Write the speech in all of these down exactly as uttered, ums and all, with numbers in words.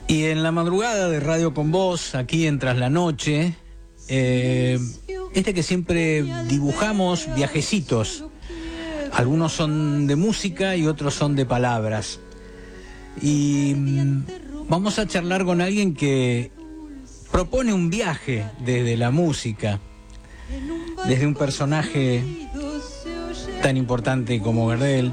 Y en la madrugada de Radio con Vos, aquí en Tras la Noche, eh, este que siempre dibujamos viajecitos. Algunos son de música y otros son de palabras. Y mm, vamos a charlar con alguien que propone un viaje desde la música, desde un personaje tan importante como Gardel.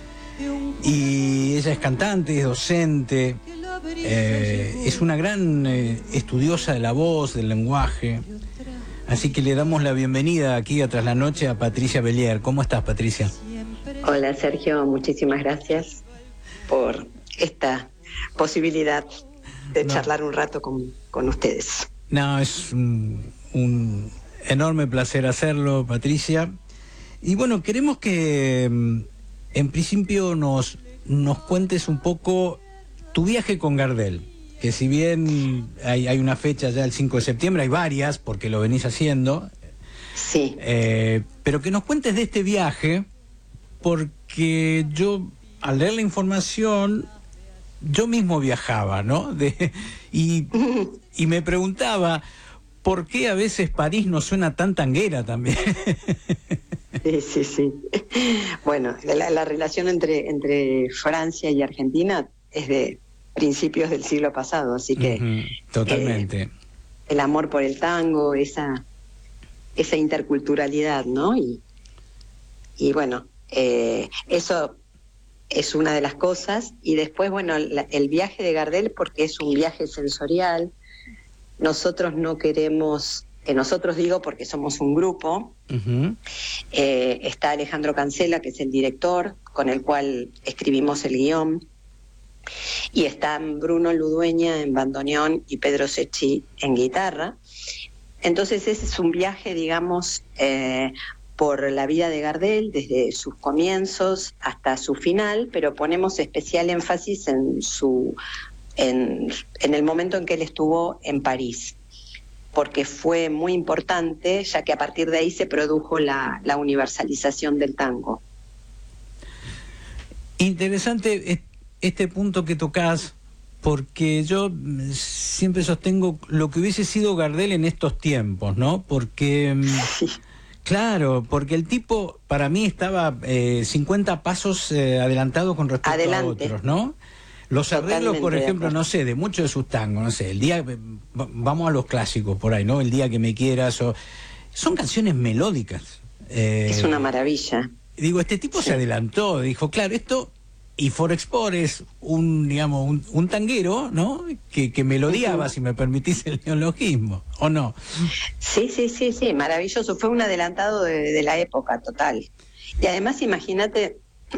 Y ella es cantante, es docente, eh, es una gran eh, estudiosa de la voz, del lenguaje. Así que le damos la bienvenida aquí a Tras la Noche a Patricia Bellier. ¿Cómo estás, Patricia? Hola, Sergio, muchísimas gracias por esta posibilidad de no. charlar un rato con, con ustedes. No, es un, un enorme placer hacerlo, Patricia. Y bueno, queremos que en principio nos, nos cuentes un poco tu viaje con Gardel, que si bien hay, hay una fecha ya el cinco de septiembre, hay varias, porque lo venís haciendo. Sí. Eh, pero que nos cuentes de este viaje, porque yo, al leer la información, yo mismo viajaba, ¿no? De, y, y me preguntaba, ¿por qué a veces París no suena tan tanguera también? Sí, sí, sí. Bueno, la, la relación entre, entre Francia y Argentina es de principios del siglo pasado, así que... Uh-huh, totalmente. Eh, el amor por el tango, esa, esa interculturalidad, ¿no? Y, y bueno, eh, eso es una de las cosas. Y después, bueno, la, el viaje de Gardel, porque es un viaje sensorial. Nosotros no queremos... que nosotros digo porque somos un grupo, uh-huh. eh, está Alejandro Cancela, que es el director, con el cual escribimos el guión, y están Bruno Ludueña en bandoneón y Pedro Secchi en guitarra. Entonces ese es un viaje, digamos, eh, por la vida de Gardel, desde sus comienzos hasta su final, pero ponemos especial énfasis en, su, en, en el momento en que él estuvo en París, porque fue muy importante, ya que a partir de ahí se produjo la, la universalización del tango. Interesante este punto que tocás, porque yo siempre sostengo lo que hubiese sido Gardel en estos tiempos, ¿no? Porque, sí. claro, porque el tipo para mí estaba eh, cincuenta pasos eh, adelantado con respecto Adelante. a otros, ¿no? Los arreglos, Totalmente por ejemplo, no sé, de muchos de sus tangos, no sé, el día, vamos a los clásicos por ahí, ¿no? El día que me quieras, o son canciones melódicas. Eh, es una maravilla. Digo, este tipo sí. se adelantó, dijo, claro, esto, y Forexport es un, digamos, un, un tanguero, ¿no? Que, que melodiaba, uh-huh. si me permitís el neologismo, ¿o no? Sí, sí, sí, sí, maravilloso, fue un adelantado de, de la época, total. Y además, imagínate...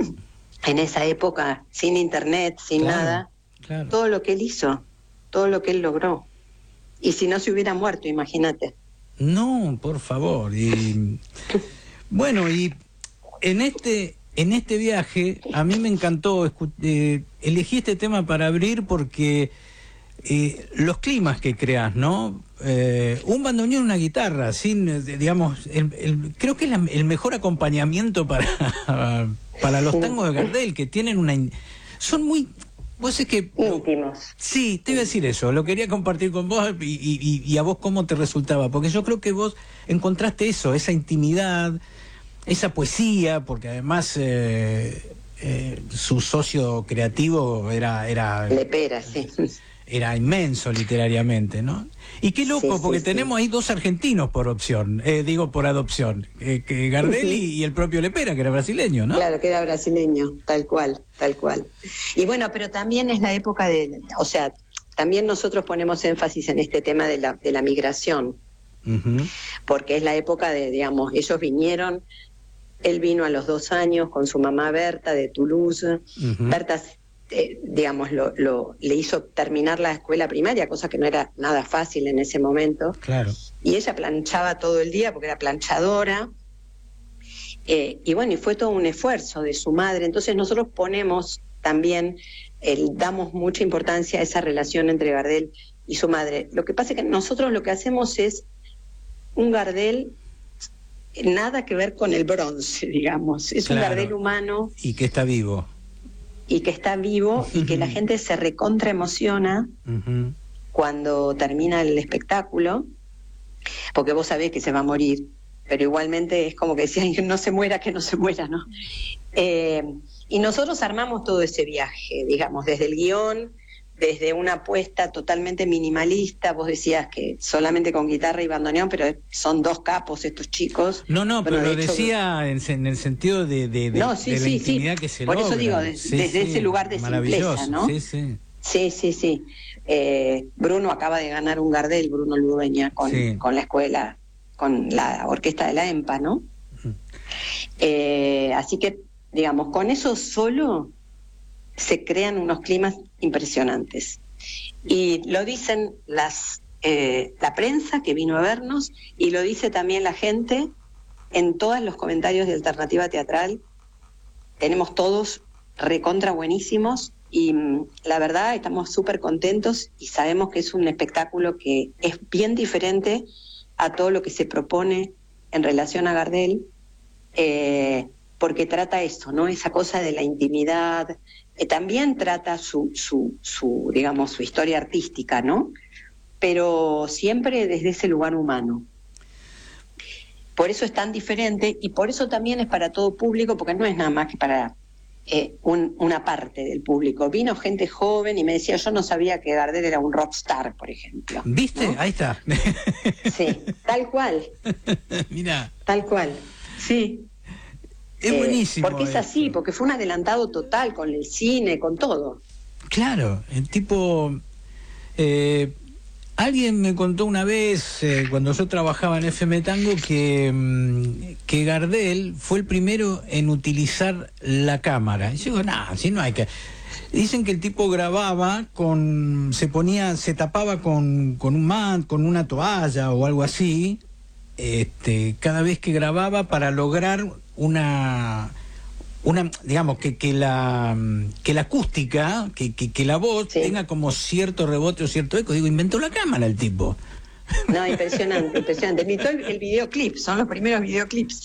en esa época, sin internet, sin claro, nada, claro. todo lo que él hizo, todo lo que él logró. Y si no se hubiera muerto, imagínate. No, por favor. Y bueno, y en este en este viaje a mí me encantó, eh, elegí este tema para abrir porque eh, los climas que creas, ¿no? Eh, un bandoneón y una guitarra, sin, digamos, el, el, creo que es la, el mejor acompañamiento para... para los tangos de Gardel, que tienen una... In... son muy... vos es que... íntimos. Sí, te iba a decir eso, lo quería compartir con vos y, y, y a vos cómo te resultaba, porque yo creo que vos encontraste eso, esa intimidad, esa poesía, porque además eh, eh, su socio creativo era... era Lepera, sí. Era inmenso literariamente, ¿no? Y qué loco, sí, porque sí, tenemos sí. ahí dos argentinos por opción, eh, digo por adopción, eh, que Gardel sí. y, y el propio Lepera, que era brasileño, ¿no? Claro, que era brasileño, tal cual, tal cual. Y bueno, pero también es la época de, o sea, también nosotros ponemos énfasis en este tema de la, de la migración, uh-huh. porque es la época de, digamos, ellos vinieron, él vino a los dos años con su mamá Berta de Toulouse, uh-huh. Berta... Eh, digamos, lo, lo, le hizo terminar la escuela primaria, cosa que no era nada fácil en ese momento. Claro. Y ella planchaba todo el día porque era planchadora. Eh, y bueno, y fue todo un esfuerzo de su madre. Entonces nosotros ponemos también, el, damos mucha importancia a esa relación entre Gardel y su madre. Lo que pasa es que nosotros lo que hacemos es un Gardel nada que ver con el bronce, digamos. Es claro. un Gardel humano. Y que está vivo. y que está vivo y que la gente se recontra emociona Uh-huh. cuando termina el espectáculo, porque vos sabés que se va a morir, pero igualmente es como que decían que no se muera, que no se muera, ¿no? Eh, y nosotros armamos todo ese viaje, digamos, desde el guión, desde una apuesta totalmente minimalista. Vos decías que solamente con guitarra y bandoneón, pero son dos capos estos chicos. No, no, bueno, pero lo de hecho, decía en, en el sentido de, de, de, no, sí, de la sí, intimidad sí. que se Por logra. eso digo, de, sí, desde sí, ese lugar de simpleza, ¿no? Sí, sí. Sí, sí, sí. Eh, Bruno acaba de ganar un Gardel, Bruno Ludueña, con, Sí. con la escuela, con la orquesta de la EMPA, ¿no? Uh-huh. Eh, así que, digamos, con eso solo se crean unos climas impresionantes. Y lo dicen las eh, la prensa que vino a vernos, y lo dice también la gente en todos los comentarios de Alternativa Teatral. Tenemos todos recontra buenísimos y mm, la verdad estamos súper contentos y sabemos que es un espectáculo que es bien diferente a todo lo que se propone en relación a Gardel, eh, porque trata eso, ¿no? Esa cosa de la intimidad. Eh, también trata su, su, su, digamos, su historia artística, ¿no? Pero siempre desde ese lugar humano. Por eso es tan diferente y por eso también es para todo público, porque no es nada más que para eh, un, una parte del público. Vino gente joven y me decía, yo no sabía que Gardel era un rockstar, por ejemplo. ¿Viste? ¿No? Ahí está. Sí, tal cual. Mira. Tal cual, sí. Es eh, buenísimo. Porque es así, porque fue un adelantado total con el cine, con todo. Claro, el tipo... Eh, alguien me contó una vez, eh, cuando yo trabajaba en F M Tango, que, mm, que Gardel fue el primero en utilizar la cámara. Y yo digo, no, si no hay que... Dicen que el tipo grababa con... se ponía, se tapaba con, con un mant, con una toalla o algo así, este, cada vez que grababa para lograr una... una digamos que, que la que la acústica, que, que, que la voz sí. tenga como cierto rebote o cierto eco. Digo, inventó la cámara el tipo. No, impresionante, impresionante. Inventó el, el videoclip, son los primeros videoclips.